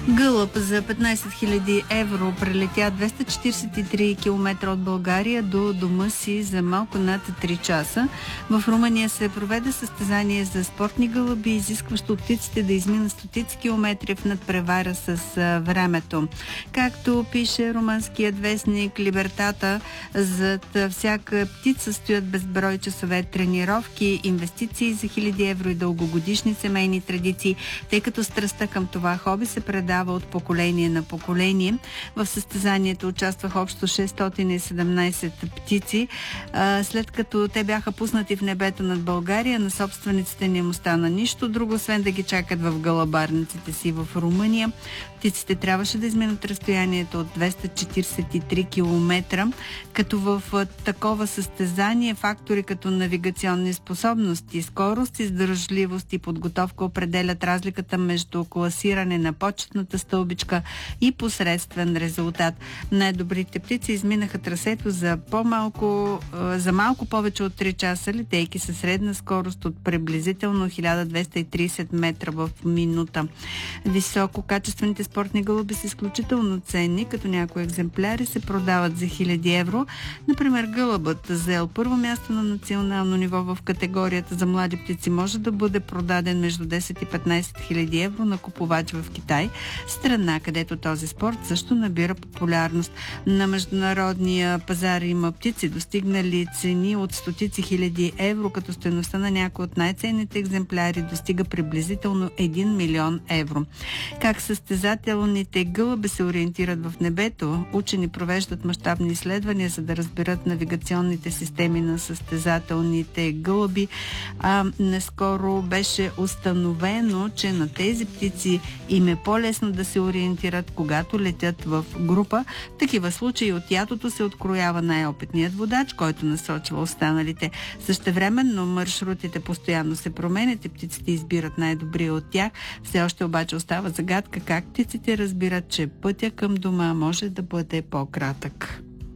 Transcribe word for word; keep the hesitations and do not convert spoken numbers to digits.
Гълъб за петнайсет хиляди евро прелетя двеста четирийсет и три километра от България до дома си за малко над три часа. В Румъния се проведе състезание за спортни гълъби, изискващо от птиците да изминат стотици километри в надпревара с времето. Както пише румънският вестник Либертата, зад всяка птица стоят безброй часове тренировки, инвестиции за хиляди евро и дългогодишни семейни традиции, тъй като страстта към това хоби се предава от поколение на поколение. В състезанието участваха общо шестстотин и седемнайсет птици. След като те бяха пуснати в небето над България, на собствениците не им остана нищо друго, освен да ги чакат в гълъбарниците си в Румъния. Птиците трябваше да изминат разстоянието от двеста четирийсет и три километра, като в такова състезание фактори като навигационни способности, скорост, издържливост и подготовка определят разликата между класиране на почетната стълбичка и посредствен резултат. Най-добрите птици изминаха трасето за по-малко, за малко повече от три часа, летейки със средна скорост от приблизително хиляда двеста и трийсет метра в минута. Висококачествените спортни гълъби са изключително ценни, като някои екземпляри се продават за хиляди евро. Например, гълъбът, заел първо място на национално ниво в категорията за млади птици, може да бъде продаден между десет и петнайсет хиляди евро на купувач в Китай, страна, където този спорт също набира популярност. На международния пазар има птици, достигнали цени от стотици хиляди евро, като стойността на някои от най-ценните екземпляри достига приблизително един милион евро. Как състезателните гълъби се ориентират в небето? Учени провеждат мащабни изследвания, за да разберат навигационните системи на състезателните гълъби. А наскоро беше установено, че на тези птици им е по-лесно да се ориентират, когато летят в група. В такива случаи от ятото се откроява най-опитният водач, който насочва останалите. Същевременно маршрутите постоянно се променят и птиците избират най-добрия от тях. Все още обаче остава загадка как птиците разбират, че пътя към дома може да бъде по-кратък.